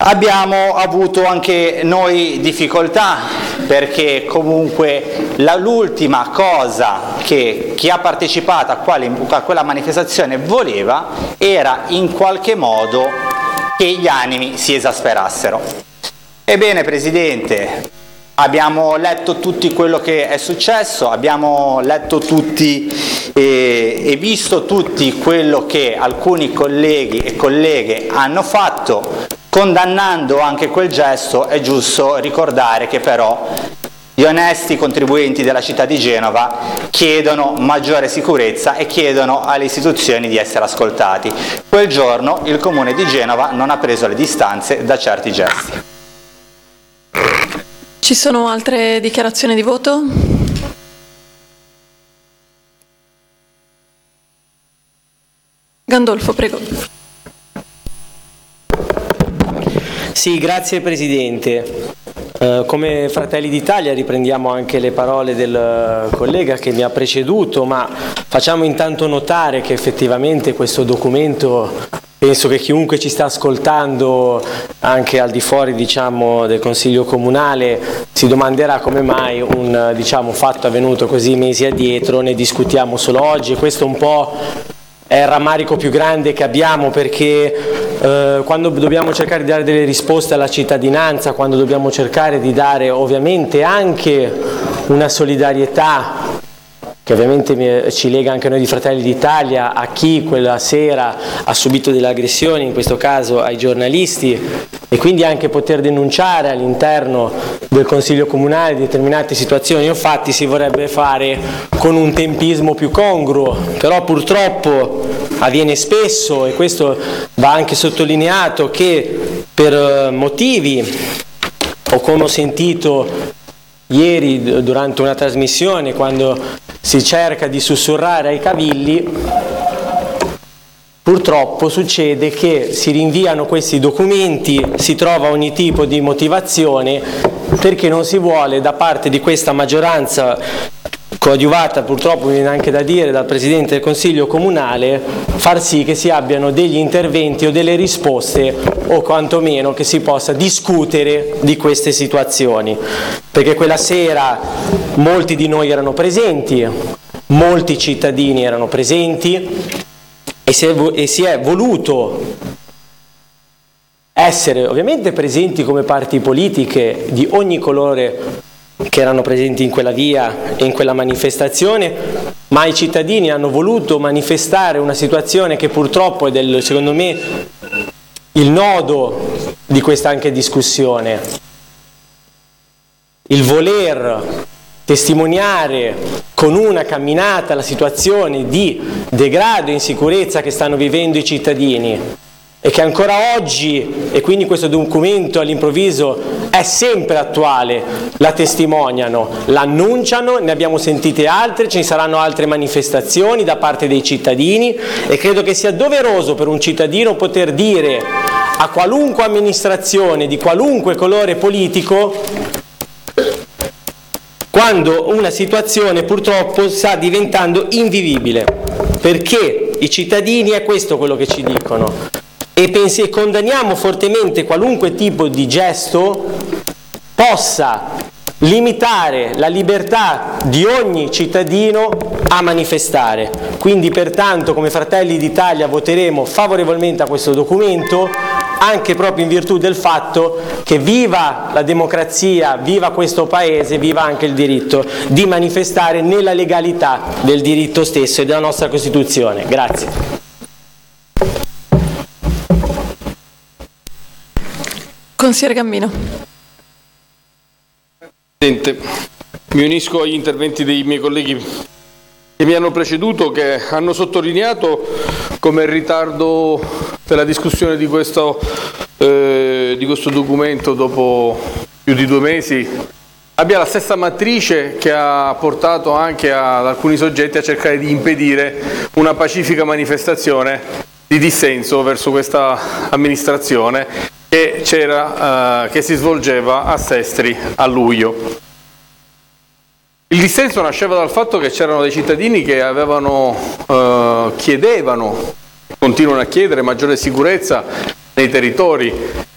Abbiamo avuto anche noi difficoltà perché comunque l'ultima cosa che chi ha partecipato a quella manifestazione voleva era in qualche modo che gli animi si esasperassero. Ebbene, Presidente, abbiamo letto tutti quello che è successo, abbiamo letto tutti e visto tutti quello che alcuni colleghi e colleghe hanno fatto. Condannando anche quel gesto, è giusto ricordare che però gli onesti contribuenti della città di Genova chiedono maggiore sicurezza e chiedono alle istituzioni di essere ascoltati. Quel giorno il Comune di Genova non ha preso le distanze da certi gesti. Ci sono altre dichiarazioni di voto? Gandolfo, prego. Sì, grazie Presidente. Come Fratelli d'Italia riprendiamo anche le parole del collega che mi ha preceduto, ma facciamo intanto notare che effettivamente questo documento, penso che chiunque ci sta ascoltando anche al di fuori del Consiglio Comunale si domanderà come mai un fatto avvenuto così mesi addietro ne discutiamo solo oggi, e questo un po' è il rammarico più grande che abbiamo, perché quando dobbiamo cercare di dare delle risposte alla cittadinanza, quando dobbiamo cercare di dare ovviamente anche una solidarietà che ovviamente ci lega anche noi di Fratelli d'Italia a chi quella sera ha subito delle aggressioni, in questo caso ai giornalisti, e quindi anche poter denunciare all'interno del Consiglio Comunale determinate situazioni, infatti si vorrebbe fare con un tempismo più congruo, però purtroppo avviene spesso, e questo va anche sottolineato, che per motivi, o come ho sentito ieri durante una trasmissione, quando si cerca di sussurrare ai cavilli, purtroppo succede che si rinviano questi documenti, si trova ogni tipo di motivazione perché non si vuole da parte di questa maggioranza coadiuvata, purtroppo viene anche da dire, dal Presidente del Consiglio Comunale, far sì che si abbiano degli interventi o delle risposte, o quantomeno che si possa discutere di queste situazioni, perché quella sera molti di noi erano presenti, molti cittadini erano presenti, e si è voluto essere ovviamente presenti come parti politiche di ogni colore che erano presenti in quella via e in quella manifestazione, ma i cittadini hanno voluto manifestare una situazione che purtroppo è secondo me il nodo di questa anche discussione, il voler testimoniare con una camminata la situazione di degrado e insicurezza che stanno vivendo i cittadini, e che ancora oggi, e quindi questo documento all'improvviso è sempre attuale, la testimoniano, l'annunciano, ne abbiamo sentite altre, ci saranno altre manifestazioni da parte dei cittadini, e credo che sia doveroso per un cittadino poter dire a qualunque amministrazione di qualunque colore politico quando una situazione purtroppo sta diventando invivibile, perché i cittadini è questo quello che ci dicono. E condanniamo fortemente qualunque tipo di gesto possa limitare la libertà di ogni cittadino a manifestare. Quindi pertanto come Fratelli d'Italia voteremo favorevolmente a questo documento, anche proprio in virtù del fatto che viva la democrazia, viva questo Paese, viva anche il diritto di manifestare nella legalità del diritto stesso e della nostra Costituzione. Grazie. Consigliere Gambino. Presidente, mi unisco agli interventi dei miei colleghi che mi hanno preceduto, che hanno sottolineato come il ritardo della discussione di questo documento dopo più di 2 mesi abbia la stessa matrice che ha portato anche ad alcuni soggetti a cercare di impedire una pacifica manifestazione di dissenso verso questa amministrazione che si svolgeva a Sestri a luglio. Il dissenso nasceva dal fatto che c'erano dei cittadini che chiedevano, continuano a chiedere maggiore sicurezza nei territori